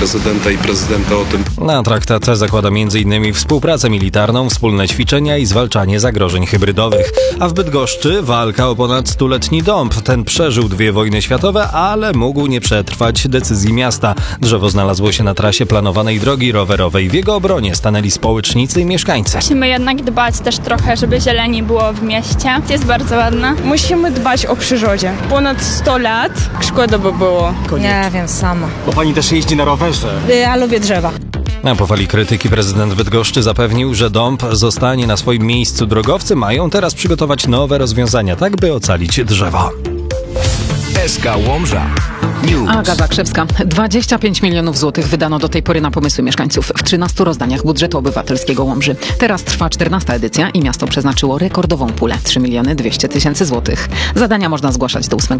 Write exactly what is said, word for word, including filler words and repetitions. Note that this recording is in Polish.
prezydenta i prezydenta o tym. Na traktat zakłada między innymi współpracę militarną, wspólne ćwiczenia i zwalczanie zagrożeń hybrydowych. A w Bydgoszczy walka o ponad stuletni dąb. Ten przeżył dwie wojny światowe, ale mógł nie przetrwać decyzji miasta. Drzewo znalazło się na trasie planowanej drogi rowerowej. W jego obronie stanęli społecznicy i mieszkańcy. Musimy jednak dbać też trochę, żeby zieleni było w mieście. Jest bardzo ładna. Musimy dbać o przyrodzie. Ponad sto lat szkoda by było. Nie wiem, sama. Bo pani też jeździ na rowerze. Ja lubię drzewa. Na powali krytyki prezydent Bydgoszczy zapewnił, że dąb zostanie na swoim miejscu. Drogowcy mają teraz przygotować nowe rozwiązania, tak by ocalić drzewo. S K Łomża News. Aga Zakrzewska. dwadzieścia pięć milionów złotych wydano do tej pory na pomysły mieszkańców w trzynastu rozdaniach budżetu obywatelskiego Łomży. Teraz trwa czternasta edycja i miasto przeznaczyło rekordową pulę trzy miliony dwieście tysięcy złotych. Zadania można zgłaszać do ósmego